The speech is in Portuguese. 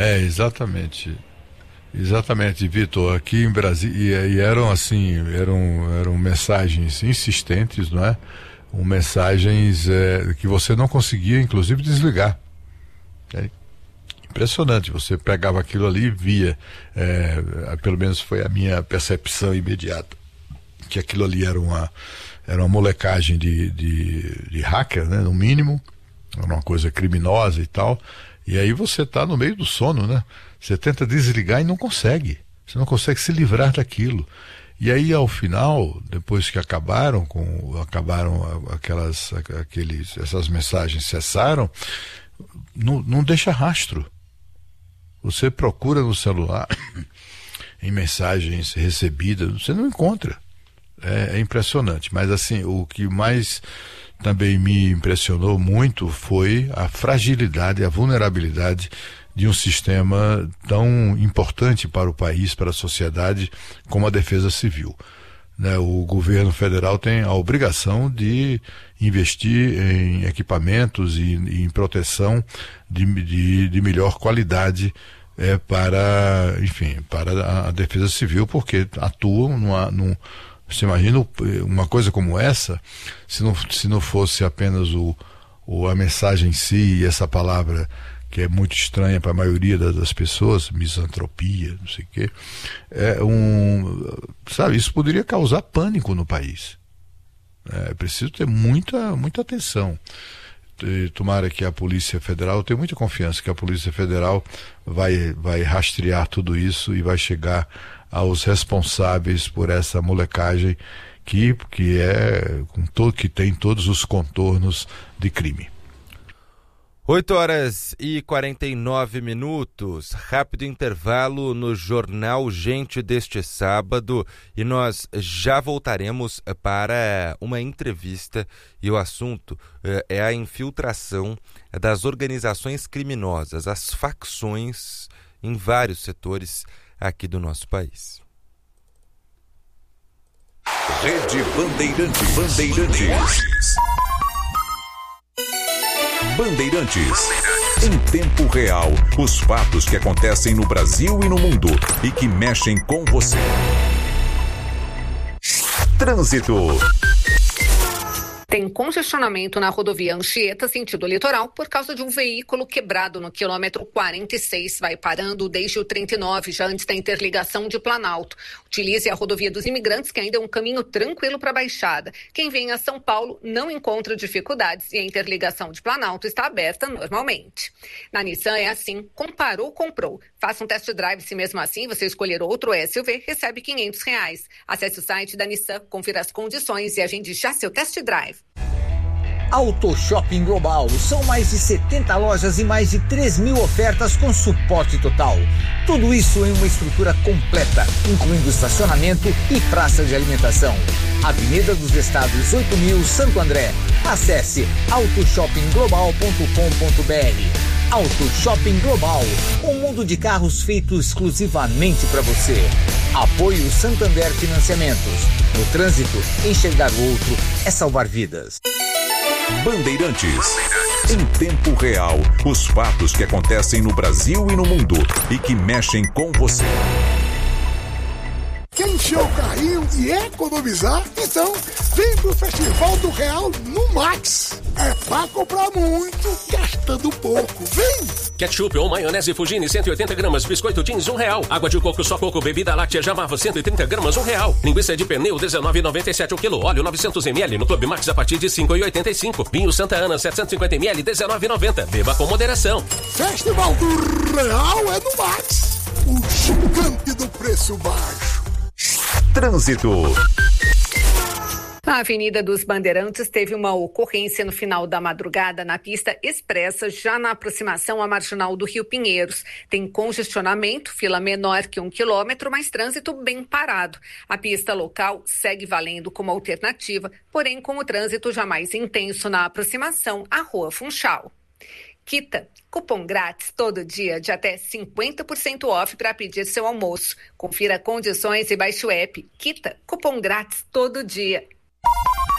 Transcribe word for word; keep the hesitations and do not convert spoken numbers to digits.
É, exatamente. Exatamente, Vitor. Aqui em Brasília, e, e eram assim, eram, eram mensagens insistentes, não é? Um, mensagens é, que você não conseguia, inclusive, desligar. É impressionante, você pegava aquilo ali e via, é, pelo menos foi a minha percepção imediata, que aquilo ali era uma, era uma molecagem de, de, de hacker, né, no mínimo, era uma coisa criminosa e tal, e aí você está no meio do sono, né? Você tenta desligar e não consegue, você não consegue se livrar daquilo. E aí ao final, depois que acabaram com acabaram aquelas aqueles essas mensagens cessaram, não, não deixa rastro. Você procura no celular em mensagens recebidas, você não encontra. É, é impressionante. Mas assim, o que mais também me impressionou muito foi a fragilidade, a vulnerabilidade de um sistema tão importante para o país, para a sociedade, como a Defesa Civil. Né, o governo federal tem a obrigação de investir em equipamentos e em proteção de, de, de melhor qualidade é, para, enfim, para a Defesa Civil, porque atuam numa, num, você imagina uma coisa como essa, se não, se não fosse apenas o, o, a mensagem em si e essa palavra que é muito estranha para a maioria das, das pessoas, misantropia, não sei o quê, é um, sabe, isso poderia causar pânico no país. É preciso ter muita, muita atenção. E, tomara que a Polícia Federal, eu tenho muita confiança que a Polícia Federal vai, vai rastrear tudo isso e vai chegar aos responsáveis por essa molecagem que, que, é, com todo, que tem todos os contornos de crime. oito horas e quarenta e nove minutos, rápido intervalo no Jornal Gente deste sábado e nós já voltaremos para uma entrevista e o assunto é a infiltração das organizações criminosas, as facções em vários setores aqui do nosso país. Rede Bandeirantes. Bandeirantes. Bandeirantes. Em tempo real, os fatos que acontecem no Brasil e no mundo e que mexem com você. Trânsito. Tem congestionamento na rodovia Anchieta, sentido litoral, por causa de um veículo quebrado no quilômetro quarenta e seis. Vai parando desde o trinta e nove, já antes da interligação de Planalto. Utilize a rodovia dos Imigrantes, que ainda é um caminho tranquilo para a Baixada. Quem vem a São Paulo não encontra dificuldades e a interligação de Planalto está aberta normalmente. Na Nissan é assim, comparou, comprou. Faça um test drive, se mesmo assim você escolher outro S U V, recebe quinhentos reais. Acesse o site da Nissan, confira as condições e agende já seu test drive. Auto Shopping Global. São mais de setenta lojas e mais de três mil ofertas com suporte total. Tudo isso em uma estrutura completa, incluindo estacionamento e praça de alimentação. Avenida dos Estados oito mil, Santo André. Acesse auto shopping global ponto com ponto b r. Auto Shopping Global. Um mundo de carros feito exclusivamente para você. Apoio Santander Financiamentos. No trânsito, enxergar o outro é salvar vidas. Bandeirantes. Em tempo real, os fatos que acontecem no Brasil e no mundo e que mexem com você. Quer encher o carrinho e economizar? Então, vem pro Festival do Real no Max. É pra comprar muito, gastando pouco. Vem! Ketchup ou maionese Fugini, cento e oitenta gramas. Biscoito jeans, um real. Água de coco, só coco. Bebida láctea Jamava, cento e trinta gramas, um real. Linguiça de pernil, dezenove reais e noventa e sete centavos o quilo. Óleo, novecentos mililitros. No Clube Max, a partir de cinco reais e oitenta e cinco centavos. Vinho Santa Ana, setecentos e cinquenta mililitros, dezenove reais e noventa centavos. Beba com moderação. Festival do Real é no Max. O gigante do preço baixo. Trânsito. A Avenida dos Bandeirantes teve uma ocorrência no final da madrugada na pista expressa, já na aproximação à marginal do Rio Pinheiros. Tem congestionamento, fila menor que um quilômetro, mas trânsito bem parado. A pista local segue valendo como alternativa, porém com o trânsito já mais intenso na aproximação à Rua Funchal. Quita, cupom grátis todo dia de até cinquenta por cento off para pedir seu almoço. Confira condições e baixe o app. Quita, cupom grátis todo dia.